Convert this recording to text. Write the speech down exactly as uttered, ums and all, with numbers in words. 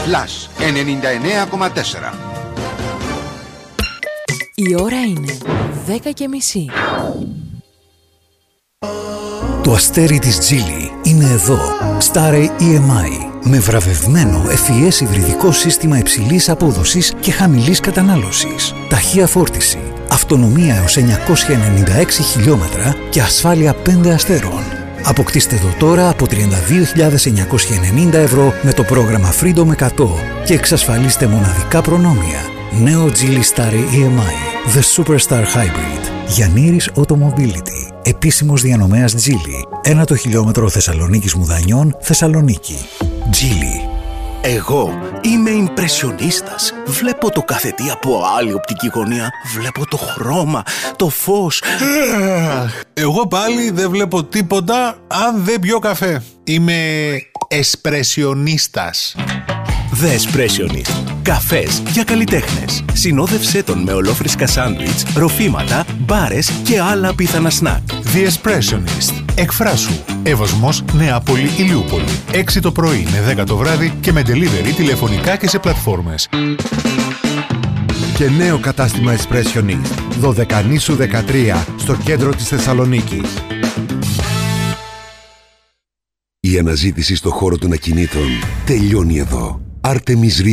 Plus ενενήντα εννέα κόμμα τέσσερα. Η ώρα είναι δέκα και μισή. Το αστέρι της Geely είναι εδώ. Starry ι εμ άι. Με βραβευμένο εφ ι ες υβριδικό σύστημα υψηλής απόδοσης και χαμηλής κατανάλωσης. Ταχεία φόρτιση. Αυτονομία έως εννιακόσια ενενήντα έξι χιλιόμετρα και ασφάλεια πέντε αστέρων. Αποκτήστε το τώρα από τριάντα δύο χιλιάδες εννιακόσια ενενήντα ευρώ με το πρόγραμμα Freedom εκατό και εξασφαλίστε μοναδικά προνόμια. Νέο Geely Starry ι εμ άι. The Superstar Hybrid. Γιαννήρης Automobility. Επίσημος διανομέας Geely. Ένα το χιλιόμετρο Θεσσαλονίκης Μουδανιών, Θεσσαλονίκη. Geely. Εγώ είμαι ιμπρεσιονίστας. Βλέπω το κάθε τι από άλλη οπτική γωνία. Βλέπω το χρώμα, το φως. Εγώ πάλι δεν βλέπω τίποτα αν δεν πιω καφέ. Είμαι εσπρεσιονίστας. The Espressionist. Καφές για καλλιτέχνες. Συνόδευσέ τον με ολόφρυσκα σάντουιτς, ροφήματα, μπάρες και άλλα απίθανα σνακ. The Espressionist. Εκφράσου. Εύωσμος, Νεάπολη, Ηλιούπολη. έξι το πρωί με δέκα το βράδυ και με delivery τηλεφωνικά και σε πλατφόρμες. Και νέο κατάστημα Espressionist. Δωδεκανήσου δεκατρία στο κέντρο της Θεσσαλονίκης. Η αναζήτηση στο χώρο των ακινήτων τελειώνει εδώ. Artemis